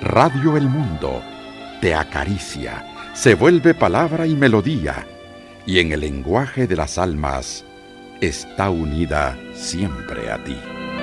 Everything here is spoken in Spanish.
Radio El Mundo te acaricia, se vuelve palabra y melodía, y en el lenguaje de las almas está unida siempre a ti.